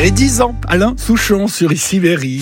Et 10 ans, Alain Souchon sur Ici Berry.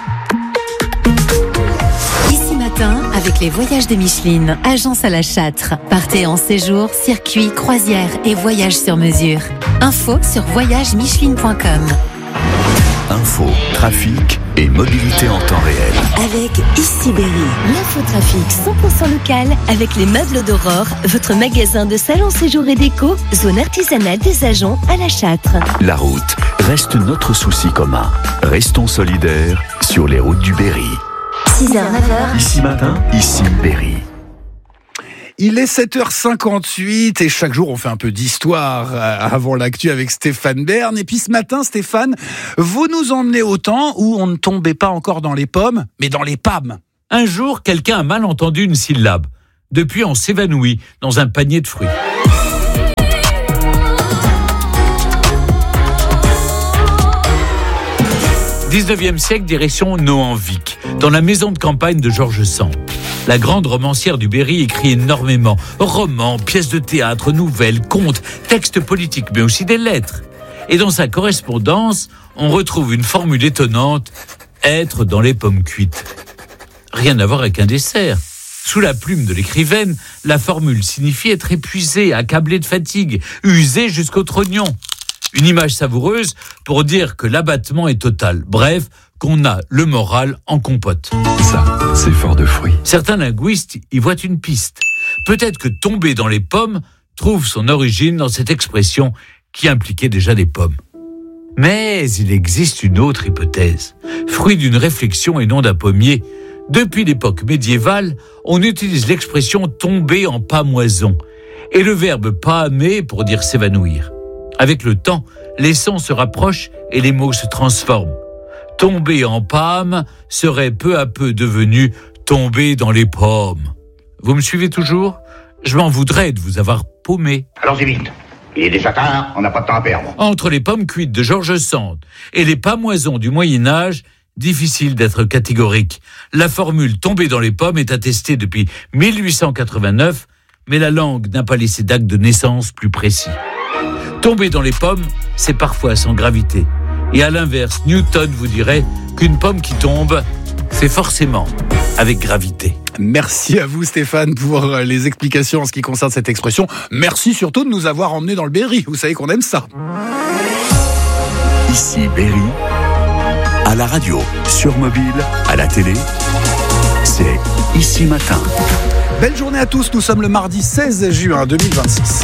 Ici Matin, avec les voyages de Micheline, agence à la Châtre. Partez en séjour, circuit, croisière et voyage sur mesure. Info sur voyagemicheline.com. Info, trafic et mobilité en temps réel. Avec Ici Berry, l'infotrafic 100% local avec les meubles d'Aurore, votre magasin de salon, séjour et déco, zone artisanale des Agents à la Châtre. La route reste notre souci commun. Restons solidaires sur les routes du Berry. 6h, 9h. Ici Matin, Ici Berry. Il est 7h58 et chaque jour on fait un peu d'histoire avant l'actu avec Stéphane Bern. Et puis ce matin, Stéphane, vous nous emmenez au temps où on ne tombait pas encore dans les pommes, mais dans les PAM. Un jour, quelqu'un a mal entendu une syllabe. Depuis, on s'évanouit dans un panier de fruits. « 19e siècle, direction Nohant-Vic, dans la maison de campagne de George Sand. La grande romancière du Berry écrit énormément. Romans, pièces de théâtre, nouvelles, contes, textes politiques, mais aussi des lettres. Et dans sa correspondance, on retrouve une formule étonnante, être dans les pommes cuites. Rien à voir avec un dessert. Sous la plume de l'écrivaine, la formule signifie être épuisé, accablé de fatigue, usé jusqu'au trognon. Une image savoureuse pour dire que l'abattement est total. Bref, qu'on a le moral en compote. Ça, c'est fort de fruits. Certains linguistes y voient une piste. Peut-être que tomber dans les pommes trouve son origine dans cette expression qui impliquait déjà les pommes. Mais il existe une autre hypothèse, fruit d'une réflexion et non d'un pommier. Depuis l'époque médiévale, on utilise l'expression tomber en pâmoison et le verbe pâmer pour dire s'évanouir. Avec le temps, les sons se rapprochent et les mots se transforment. Tomber en pâme serait peu à peu devenu tomber dans les pommes. Vous me suivez toujours ? Je m'en voudrais de vous avoir paumé. Allons-y vite. Il est déjà tard, on n'a pas de temps à perdre. Entre les pommes cuites de George Sand et les pâmoisons du Moyen-Âge, difficile d'être catégorique. La formule « tomber dans les pommes » est attestée depuis 1889, mais la langue n'a pas laissé d'acte de naissance plus précis. Tomber dans les pommes, c'est parfois sans gravité. Et à l'inverse, Newton vous dirait qu'une pomme qui tombe, c'est forcément avec gravité. Merci à vous Stéphane pour les explications en ce qui concerne cette expression. Merci surtout de nous avoir emmenés dans le Berry. Vous savez qu'on aime ça. Ici Berry, à la radio, sur mobile, à la télé, c'est Ici Matin. Belle journée à tous, nous sommes le mardi 16 juin 2026.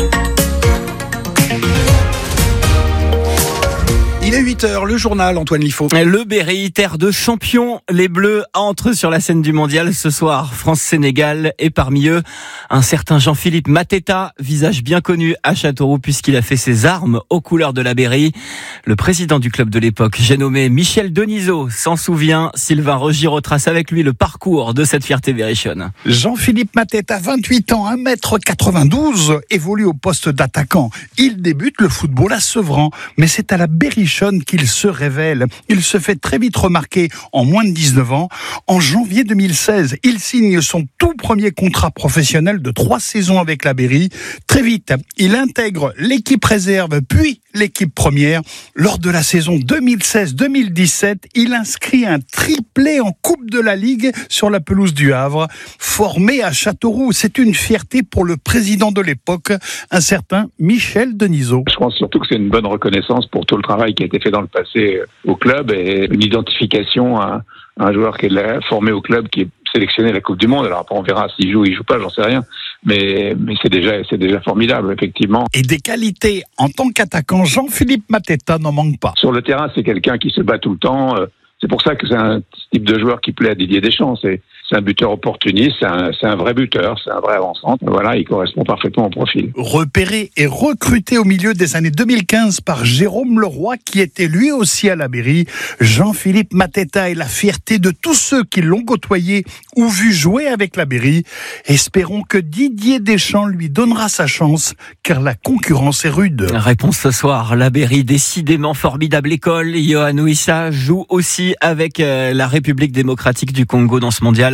Il est 8h, le journal, Antoine Liffaut. Le Berry, terre de champions, les Bleus entrent sur la scène du mondial ce soir. France-Sénégal et parmi eux, un certain Jean-Philippe Mateta, visage bien connu à Châteauroux puisqu'il a fait ses armes aux couleurs de la Berry. Le président du club de l'époque, j'ai nommé Michel Denisot, s'en souvient. Sylvain Rogy retrace avec lui le parcours de cette fierté berrichonne. Jean-Philippe Mateta, 28 ans, 1m92, évolue au poste d'attaquant. Il débute le football à Sevran, mais c'est à la berrichonne qu'il se révèle. Il se fait très vite remarquer en moins de 19 ans. En janvier 2016, il signe son tout premier contrat professionnel de 3 saisons avec la Berry. Très vite, il intègre l'équipe réserve, puis l'équipe première. Lors de la saison 2016-2017, il inscrit un triplé en Coupe de la Ligue sur la pelouse du Havre. Formé à Châteauroux, c'est une fierté pour le président de l'époque, un certain Michel Denisot. Je pense surtout que c'est une bonne reconnaissance pour tout le travail qui a été fait dans le passé au club et une identification à un joueur qui est formé au club, qui est sélectionné à la Coupe du Monde. Alors après, on verra s'il joue ou il joue pas, j'en sais rien. Mais c'est déjà formidable, effectivement. Et des qualités en tant qu'attaquant, Jean-Philippe Mateta n'en manque pas. Sur le terrain, c'est quelqu'un qui se bat tout le temps. C'est pour ça que c'est un type de joueur qui plaît à Didier Deschamps. C'est un buteur opportuniste, c'est un vrai buteur, c'est un vrai avant-centre. Voilà, il correspond parfaitement au profil. Repéré et recruté au milieu des années 2015 par Jérôme Leroy, qui était lui aussi à la Berry, Jean-Philippe Mateta est la fierté de tous ceux qui l'ont côtoyé ou vu jouer avec la Berry. Espérons que Didier Deschamps lui donnera sa chance, car la concurrence est rude. Réponse ce soir, la Berry, décidément formidable école. Yohan Wissa joue aussi avec la République démocratique du Congo dans ce mondial.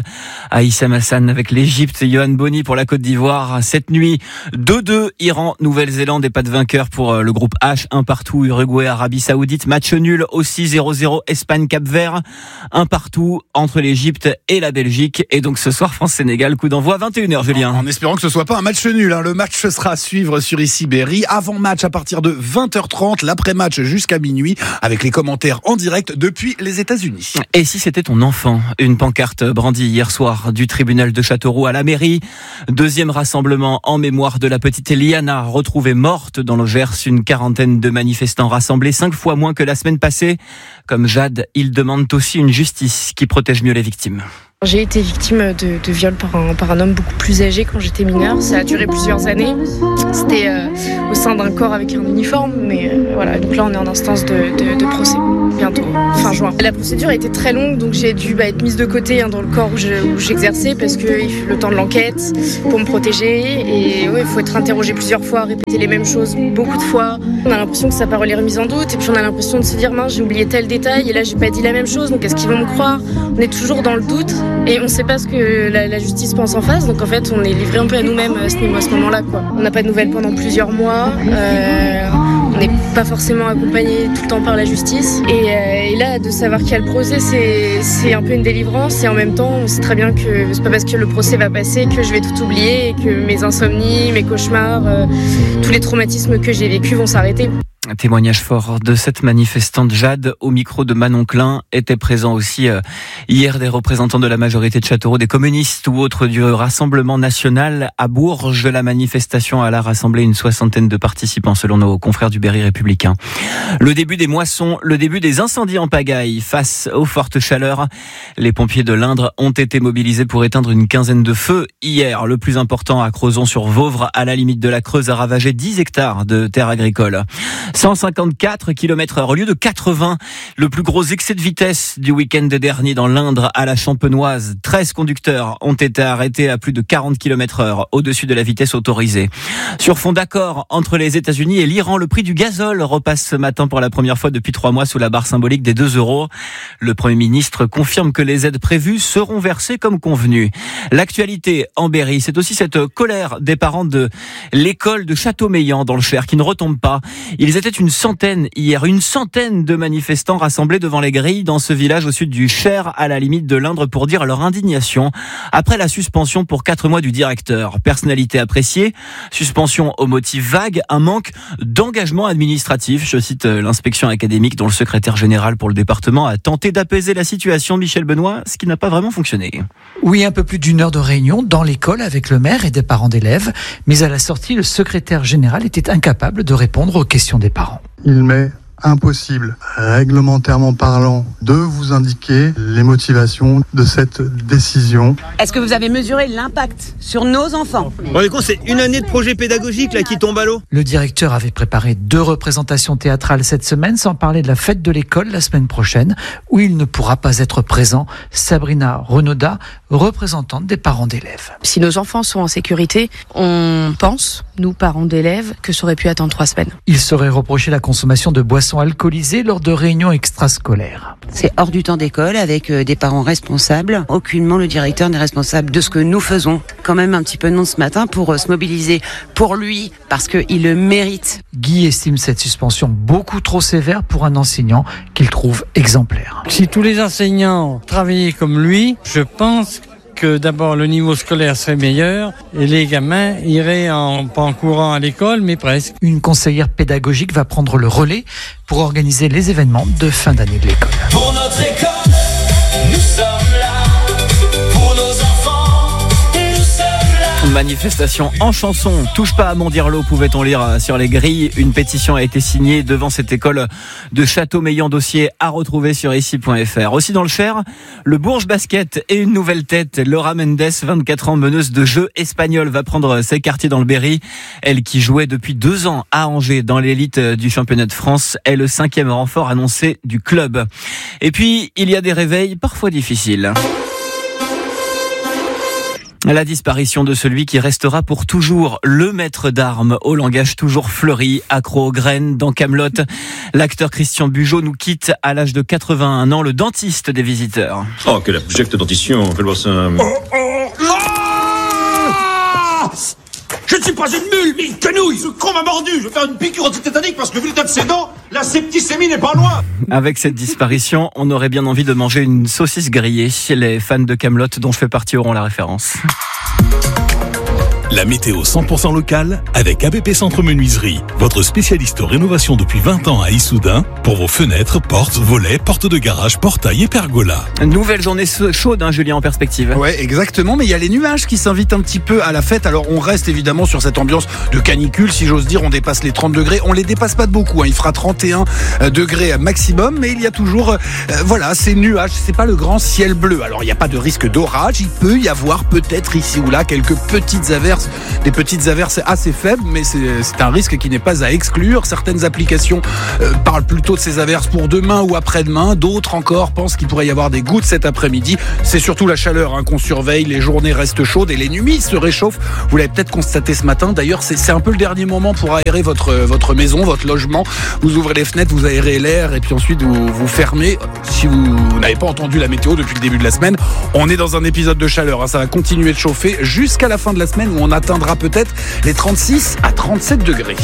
à Issam Hassan avec l'Égypte, Yohan Boni pour la Côte d'Ivoire. Cette nuit, 2-2, Iran, Nouvelle-Zélande et pas de vainqueur pour le groupe H, 1 partout, Uruguay, Arabie Saoudite. Match nul aussi, 0-0, Espagne, Cap-Vert, 1 partout entre l'Égypte et la Belgique. Et donc ce soir, France-Sénégal, coup d'envoi 21h, Julien. En espérant que ce soit pas un match nul. Le match sera à suivre sur ici Berry. Avant-match à partir de 20h30, l'après-match jusqu'à minuit, avec les commentaires en direct depuis les États-Unis. Et si c'était ton enfant? Une pancarte brandie hier soir du tribunal de Châteauroux à la mairie. Deuxième rassemblement en mémoire de la petite Liana, retrouvée morte dans le Gers. Une quarantaine de manifestants rassemblés, 5 fois moins que la semaine passée. Comme Jade, ils demandent aussi une justice qui protège mieux les victimes. J'ai été victime de viol par un homme beaucoup plus âgé quand j'étais mineure. Ça a duré plusieurs années. C'était au sein d'un corps avec un uniforme. Mais voilà, donc là on est en instance de procès, bientôt, fin juin. La procédure a été très longue, donc j'ai dû être mise de côté dans le corps où j'exerçais parce que le temps de l'enquête, pour me protéger. Et il faut être interrogé plusieurs fois, répéter les mêmes choses beaucoup de fois. On a l'impression que sa parole est remise en doute. Et puis on a l'impression de se dire, mince, j'ai oublié tel détail et là j'ai pas dit la même chose, donc est-ce qu'ils vont me croire? On est toujours dans le doute. Et on ne sait pas ce que la justice pense en face, donc en fait on est livré un peu à nous-mêmes à ce moment-là, quoi. On n'a pas de nouvelles pendant plusieurs mois, on n'est pas forcément accompagné tout le temps par la justice. Et là, de savoir qu'il y a le procès, c'est un peu une délivrance. Et en même temps, on sait très bien que c'est pas parce que le procès va passer que je vais tout oublier et que mes insomnies, mes cauchemars, tous les traumatismes que j'ai vécus vont s'arrêter. Un témoignage fort de cette manifestante Jade au micro de Manon Klein. Étaient présents aussi hier des représentants de la majorité de Châteauroux, des communistes ou autres du Rassemblement national. À Bourges, la manifestation a rassemblé une 60aine de participants selon nos confrères du Berry républicain. Le début des moissons, le début des incendies en pagaille face aux fortes chaleurs. Les pompiers de l'Indre ont été mobilisés pour éteindre une quinzaine de feux hier. Le plus important à Crozon-sur-Vauvre, à la limite de la Creuse, a ravagé 10 hectares de terres agricoles. 154 km/h au lieu de 80. Le plus gros excès de vitesse du week-end dernier dans l'Indre à la Champenoise. 13 conducteurs ont été arrêtés à plus de 40 km/h au-dessus de la vitesse autorisée. Sur fond d'accord entre les États-Unis et l'Iran, le prix du gazole repasse ce matin pour la première fois depuis 3 mois sous la barre symbolique des 2 €. Le Premier ministre confirme que les aides prévues seront versées comme convenu. L'actualité en Berry, c'est aussi cette colère des parents de l'école de Châteaumeillan dans le Cher qui ne retombe pas. Ils étaient une centaine hier, une centaine de manifestants rassemblés devant les grilles dans ce village au sud du Cher, à la limite de l'Indre, pour dire leur indignation après la suspension pour 4 mois du directeur. Personnalité appréciée, suspension au motif vague, un manque d'engagement administratif. Je cite l'inspection académique dont le secrétaire général pour le département a tenté d'apaiser la situation, Michel Benoît, ce qui n'a pas vraiment fonctionné. Oui, un peu plus d'1 heure de réunion dans l'école avec le maire et des parents d'élèves, mais à la sortie, le secrétaire général était incapable de répondre aux questions des parents. Il m'est impossible, réglementairement parlant, de vous indiquer les motivations de cette décision. Est-ce que vous avez mesuré l'impact sur nos enfants? Vous vous rendez compte, c'est une année de projet pédagogique là qui tombe à l'eau. Le directeur avait préparé 2 représentations théâtrales cette semaine, sans parler de la fête de l'école la semaine prochaine, où il ne pourra pas être présent. Sabrina Renaudat, représentante des parents d'élèves. Si nos enfants sont en sécurité, on pense, nous parents d'élèves, que ça aurait pu attendre 3 semaines. Il serait reproché la consommation de boissons alcoolisées lors de réunions extrascolaires. C'est hors du temps d'école avec des parents responsables. Aucunement le directeur n'est responsable de ce que nous faisons. Quand même un petit peu de nom ce matin pour se mobiliser pour lui parce qu'il le mérite. Guy estime cette suspension beaucoup trop sévère pour un enseignant qu'il trouve exemplaire. Si tous les enseignants travaillaient comme lui, je pense que d'abord le niveau scolaire serait meilleur et les gamins iraient pas en courant à l'école, mais presque. Une conseillère pédagogique va prendre le relais pour organiser les événements de fin d'année de l'école. Pour notre école, nous sommes là. Pour nos enfants, nous sommes là. Manifestation en chanson, touche pas à Mondirlo, pouvait-on lire sur les grilles. Une pétition a été signée devant cette école de Châteaumeillan, dossier à retrouver sur ici.fr. Aussi dans le Cher, le Bourges Basket et une nouvelle tête. Laura Mendes, 24 ans, meneuse de jeu espagnole, va prendre ses quartiers dans le Berry. Elle qui jouait depuis 2 ans à Angers dans l'élite du championnat de France est le 5e renfort annoncé du club. Et puis, il y a des réveils parfois difficiles. La disparition de celui qui restera pour toujours le maître d'armes au langage toujours fleuri, accro aux graines dans Kaamelott. L'acteur Christian Bugeaud nous quitte à l'âge de 81 ans, le dentiste des visiteurs. Oh, quelle abjecte dentition, fais voir ça. Je ne suis pas une mule, mais une quenouille. Ce con m'a mordu. Je vais faire une piqûre antitétanique parce que vu l'état de ses dents, la septicémie n'est pas loin. Avec cette disparition, on aurait bien envie de manger une saucisse grillée. Les fans de Kaamelott, dont je fais partie, auront la référence. La météo 100% locale avec ABP Centre Menuiserie, votre spécialiste rénovation depuis 20 ans à Issoudun pour vos fenêtres, portes, volets, portes de garage, portails et pergolas. Nouvelle journée chaude, Julien, en perspective. Ouais, exactement, mais il y a les nuages qui s'invitent un petit peu à la fête. Alors on reste évidemment sur cette ambiance de canicule, si j'ose dire. On dépasse les 30 degrés, on les dépasse pas de beaucoup, Il fera 31 degrés maximum, mais il y a toujours ces nuages. C'est pas le grand ciel bleu. Alors il n'y a pas de risque d'orage, il peut y avoir peut-être ici ou là quelques petites averses. Des petites averses assez faibles, mais c'est un risque qui n'est pas à exclure. Certaines applications parlent plutôt de ces averses pour demain ou après-demain. D'autres encore pensent qu'il pourrait y avoir des gouttes cet après-midi. C'est surtout la chaleur qu'on surveille. Les journées restent chaudes et les nuits se réchauffent. Vous l'avez peut-être constaté ce matin. D'ailleurs, c'est un peu le dernier moment pour aérer votre maison, votre logement. Vous ouvrez les fenêtres, vous aérez l'air et puis ensuite vous fermez. Si vous n'avez pas entendu la météo depuis le début de la semaine, on est dans un épisode de chaleur. Ça va continuer de chauffer jusqu'à la fin de la semaine où on atteindra peut-être les 36 à 37 degrés.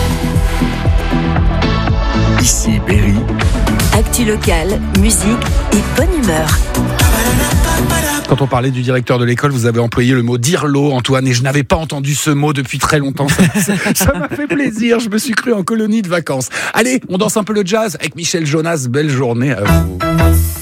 Ici Berry. Actu locale, musique et bonne humeur. Quand on parlait du directeur de l'école, vous avez employé le mot dirlo, Antoine, et je n'avais pas entendu ce mot depuis très longtemps. Ça m'a fait plaisir, je me suis cru en colonie de vacances. Allez, on danse un peu le jazz avec Michel Jonas. Belle journée à vous.